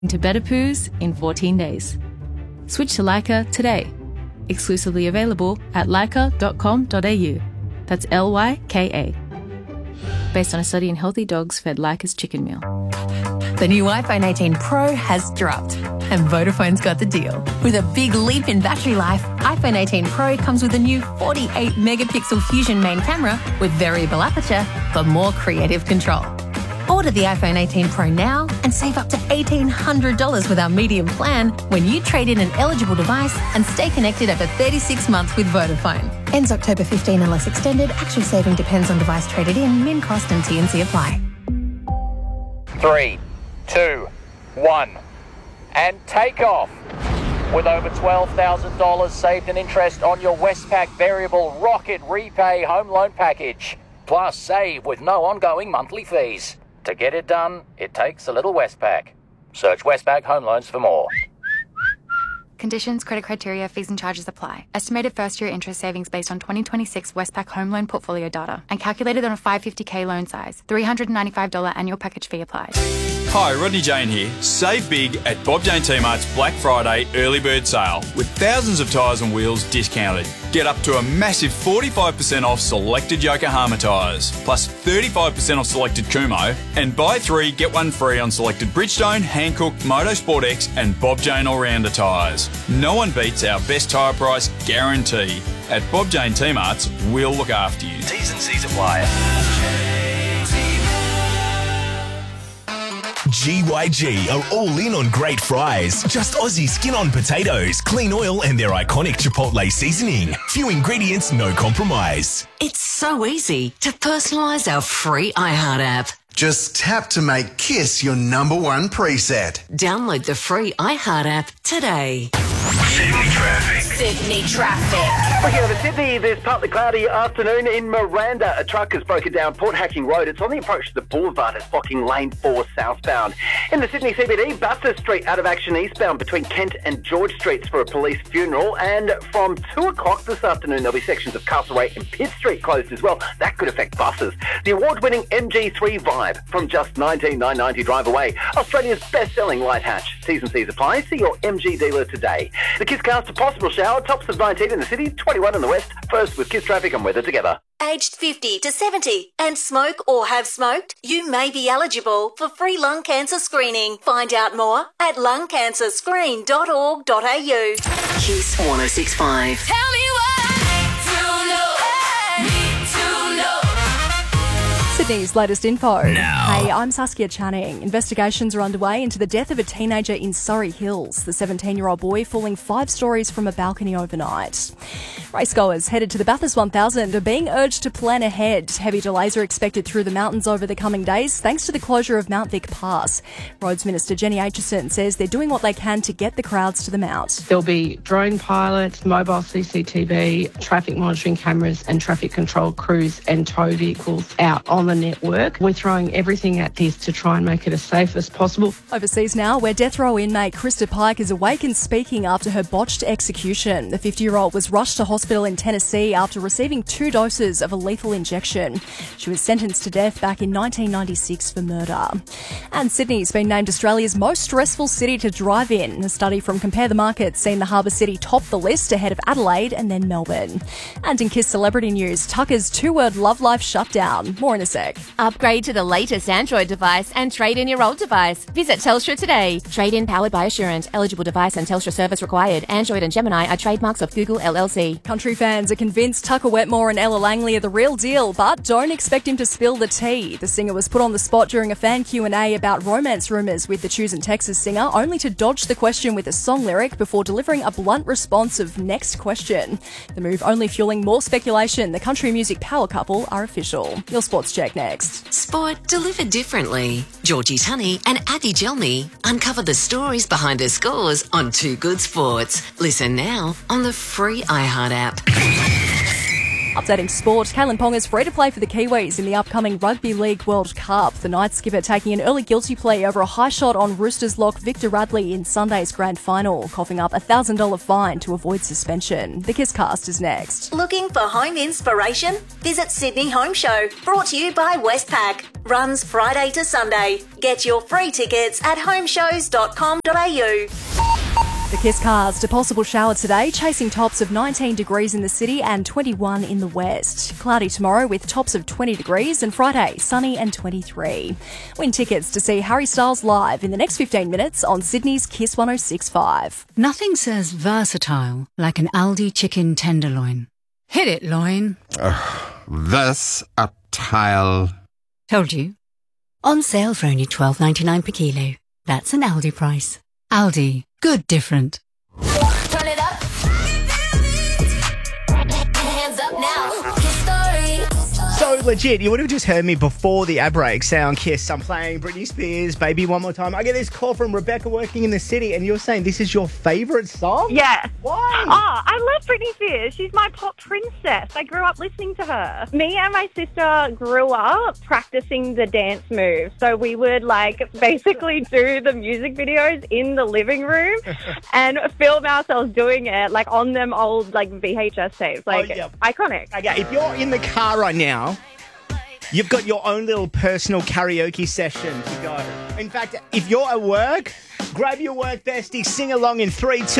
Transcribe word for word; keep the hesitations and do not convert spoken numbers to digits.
to better poos in fourteen days. Switch to Lyca today. Exclusively available at lyca dot com dot a u. That's L Y K A. Based on a study in healthy dogs fed Lyca's chicken meal. The new iPhone eighteen Pro has dropped, and Vodafone's got the deal. With a big leap in battery life, iPhone eighteen Pro comes with a new forty-eight megapixel Fusion main camera with variable aperture for more creative control. Order the iPhone eighteen Pro now and save up to eighteen hundred dollars with our medium plan when you trade in an eligible device and stay connected over thirty-six months with Vodafone. Ends October fifteenth unless extended. Actual saving depends on device traded in. Min cost and T and C apply. Three, two, one, and take off. With over twelve thousand dollars saved in interest on your Westpac Variable Rocket Repay Home Loan Package. Plus save with no ongoing monthly fees. To get it done, it takes a little Westpac. Search Westpac Home Loans for more. Conditions, credit criteria, fees and charges apply. Estimated first-year interest savings based on twenty twenty-six Westpac home loan portfolio data and calculated on a five hundred fifty thousand loan size. three hundred ninety-five dollars annual package fee applies. Hi, Rodney Jane here. Save big at Bob Jane T-Mart's Black Friday early bird sale with thousands of tyres and wheels discounted. Get up to a massive forty-five percent off selected Yokohama tyres, plus thirty-five percent off selected Kumho, and buy three, get one free on selected Bridgestone, Hankook, Motorsport X and Bob Jane All-Rounder tyres. No one beats our best tyre price guarantee. At Bob Jane T-Mart's, we'll look after you. T's and C's apply. G Y G are all in on great fries. Just Aussie skin-on potatoes, clean oil and their iconic Chipotle seasoning. Few ingredients, no compromise. It's so easy to personalise our free iHeart app. Just tap to make Kiss your number one preset. Download the free iHeart app today. Sydney traffic. Sydney traffic. Looking over Sydney, there's partly cloudy afternoon in Miranda. A truck has broken down Port Hacking Road. It's on the approach to the boulevard. It's blocking lane four southbound. In the Sydney C B D, Bathurst Street out of action eastbound between Kent and George Streets for a police funeral. And from two o'clock this afternoon, there'll be sections of Castlereagh and Pitt Street closed as well. That could affect buses. The award-winning M G three Vibe from just nineteen thousand nine hundred ninety drive away. Australia's best-selling light hatch. T's and C's apply. See your M G dealer today. The Kiss Cast, a possible shower. Tops of nineteen in the city, twenty-one in the west. First with Kiss Traffic and weather together. Aged fifty to seventy and smoke or have smoked, you may be eligible for free lung cancer screening. Find out more at lung cancer screen dot org dot a u. Kiss one oh six point five. Tell me what to know. Need to know. Sydney's latest info. Now. Hey, I'm Saskia Channing. Investigations are underway into the death of a teenager in Surrey Hills. The seventeen-year-old boy falling five stories from a balcony overnight. Racegoers headed to the Bathurst one thousand are being urged to plan ahead. Heavy delays are expected through the mountains over the coming days thanks to the closure of Mount Vic Pass. Roads Minister Jenny Aitchison says they're doing what they can to get the crowds to the mount. There'll be drone pilots, mobile C C T V, traffic monitoring cameras and traffic control crews and tow vehicles out on the network. We're throwing everything at this to try and make it as safe as possible. Overseas now, where death row inmate Krista Pike is awake and speaking after her botched execution. The fifty-year-old was rushed to hospital in Tennessee after receiving two doses of a lethal injection. She was sentenced to death back in nineteen ninety-six for murder. And Sydney's been named Australia's most stressful city to drive in. A study from Compare the Market's seen the harbour city top the list ahead of Adelaide and then Melbourne. And in Kiss Celebrity News, Tucker's two-word love life shutdown. More in a sec. Upgrade to the latest Android device and trade in your old device. Visit Telstra today. Trade in powered by Assurant. Eligible device and Telstra service required. Android and Gemini are trademarks of Google L L C. Country fans are convinced Tucker Wetmore and Ella Langley are the real deal, but don't expect him to spill the tea. The singer was put on the spot during a fan Q and A about romance rumours with the Choosing Texas singer, only to dodge the question with a song lyric before delivering a blunt response of next question. The move only fueling more speculation. The country music power couple are official. Your sports check next. Sport delivered differently. Georgie Tunney and Abby Gelmy uncover the stories behind her scores on Two Good Sports. Listen now on the free iHeart app. Updating sport, Kalen Ponga is free to play for the Kiwis in the upcoming Rugby League World Cup. The Knights skipper taking an early guilty plea over a high shot on Roosters lock Victor Radley in Sunday's grand final, coughing up a one thousand dollars fine to avoid suspension. The Kisscast is next. Looking for home inspiration? Visit Sydney Home Show, brought to you by Westpac. Runs Friday to Sunday. Get your free tickets at homeshows dot com dot a u. The Kisscast, a possible shower today, chasing tops of nineteen degrees in the city and twenty-one in the west. Cloudy tomorrow with tops of twenty degrees, and Friday sunny and twenty-three. Win tickets to see Harry Styles live in the next fifteen minutes on Sydney's Kiss one oh six point five. Nothing says versatile like an Aldi chicken tenderloin. Hit it, loin. Uh, this a tile. Told you. On sale for only twelve ninety-nine per kilo. That's an Aldi price. Aldi. Good different. Turn it up. Hands up now. Kiss Story. So legit, you would have just heard me before the ad break say on Kiss, I'm playing Britney Spears, Baby One More Time. I get this call from Rebecca working in the city, and you're saying this is your favourite song? Yeah. Why? Oh, I love Britney Spears. She's my pop princess. I grew up listening to her. Me and my sister grew up practicing the dance moves. So we would like basically do the music videos in the living room and film ourselves doing it like on them old like V H S tapes. Like Oh, yeah. iconic. Okay, if you're in the car right now, you've got your own little personal karaoke session to go. In fact, if you're at work, grab your work bestie, sing along in three, two,